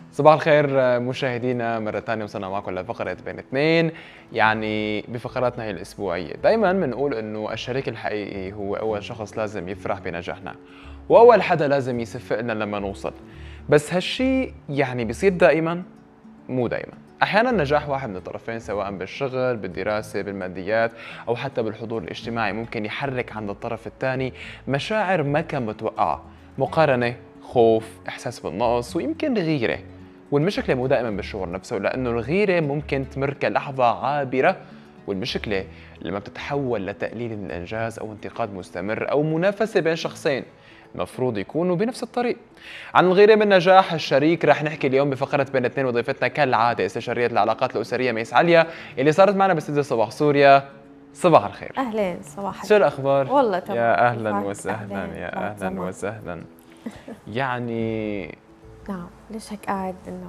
صباح الخير مشاهدينا، مرة ثانية وصلنا معكم لفقرة بين اثنين. يعني بفقراتنا هي الأسبوعية دايما بنقول إنه الشريك الحقيقي هو أول شخص لازم يفرح بنجاحنا، وأول حدا لازم يصفق لنا لما نوصل. بس هالشي يعني بيصير دائما؟ مو دائما. أحيانا نجاح واحد من الطرفين سواء بالشغل، بالدراسة، بالماديات أو حتى بالحضور الاجتماعي ممكن يحرك عند الطرف الثاني مشاعر ما كان متوقعة، مقارنة، خوف، إحساس بالنقص ويمكن غيرة. والمشكلة مو دائما بالشعور نفسه، لأنه الغيرة ممكن تمر كلحظة عابرة، والمشكلة لما بتتحول لتقليل من الإنجاز أو انتقاد مستمر أو منافسة بين شخصين المفروض يكونوا بنفس الطريق. عن الغيرة من نجاح الشريك رح نحكي اليوم بفقرة بين اثنين، وضيفتنا كالعادة استشارية العلاقات الأسرية ميس عليا اللي صارت معنا باستديو صباح سوريا. صباح الخير. اهلين، صباح شو الأخبار؟ والله تمام. يا أهلا وسهلا، يا أهلا زمان. وسهلا. يعني نعم، ليش هيك قاعد انه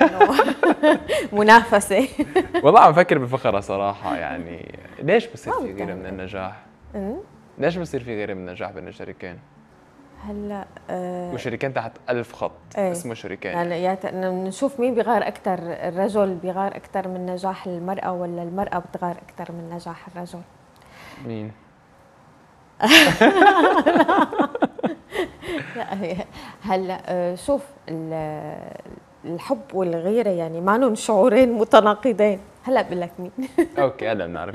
منافسة؟ والله عم فكر بفقرة صراحة، يعني ليش بصير في غيرة من النجاح؟ ليش بصير في غيرة من النجاح بين الشريكين؟ هلا وشريكين تحت 1000 خط اسمه شريكين. يعني نشوف مين بيغار أكثر، الرجل بيغار أكثر من نجاح المرأة ولا المرأة بتغار أكثر من نجاح الرجل؟ مين؟ هلا شوف، الحب والغيرة يعني ما شعورين متناقضين. هلا بقول لك مين. اوكي هلا بنعرف.